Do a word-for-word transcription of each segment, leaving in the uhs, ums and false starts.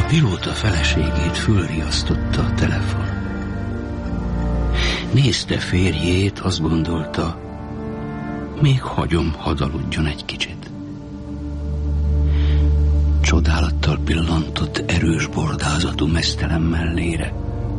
pilóta feleségét fölriasztotta a telefon. Nézte férjét, azt gondolta, még hagyom, hadd aludjon egy kicsit. Csodálattal pillantott erős bordázatú meztelen mellére.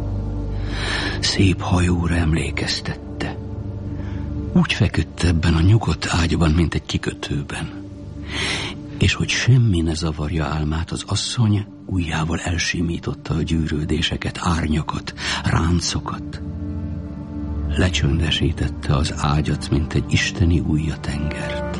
Szép hajóra emlékeztette. Úgy feküdt ebben a nyugodt ágyban, mint egy kikötőben. És hogy semmi ne zavarja álmát, az asszony ujjával elsimította a gyűrődéseket, árnyakat, ráncokat. Lecsöndesítette az ágyat, mint egy isteni ujjatengert.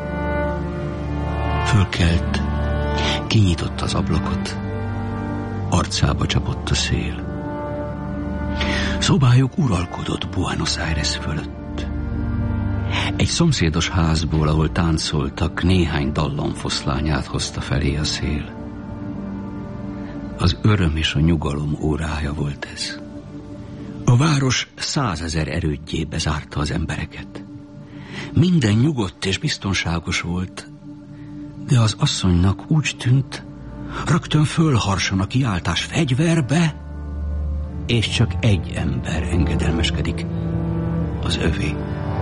Fölkelt, kinyitotta az ablakot, arcába csapott a szél. Szobájuk uralkodott Buenos Aires fölött. Egy szomszédos házból, ahol táncoltak, néhány dallamfoszlányát hozta felé a szél. Az öröm és a nyugalom órája volt ez. A város százezer erődjébe zárta az embereket. Minden nyugodt és biztonságos volt, de az asszonynak úgy tűnt, rögtön fölharsan a kiáltás: fegyverbe, és csak egy ember engedelmeskedik, az övé.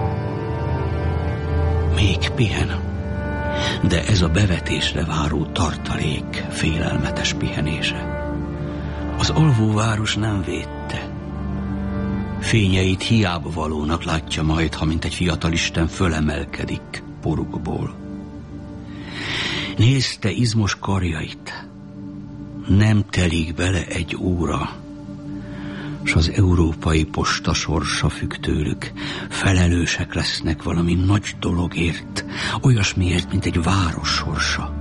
Még pihen, de ez a bevetésre váró tartalék félelmetes pihenése. Az alvóváros nem védte. Fényeit hiába valónak látja majd, ha mint egy fiatal isten fölemelkedik porukból. Nézte izmos karjait. Nem telik bele egy óra, s az európai posta sorsa függ tőlük. Felelősek lesznek valami nagy dologért, olyasmiért, mint egy város sorsa.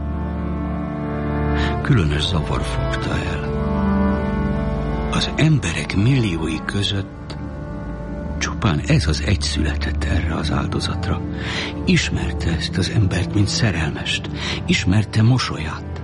Különös zavar fogta el. Az emberek milliói között csupán ez az egy született erre az áldozatra. Ismerte ezt az embert, mint szerelmest. Ismerte mosolyát.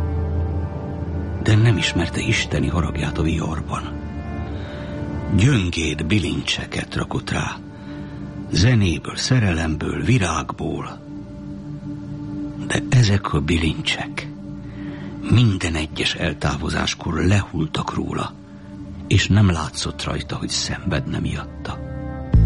De nem ismerte isteni haragját a viharban. Gyöngéd bilincseket rakott rá. Zenéből, szerelemből, virágból. De ezek a bilincsek minden egyes eltávozáskor lehultak róla, és nem látszott rajta, hogy szenvedne miatta.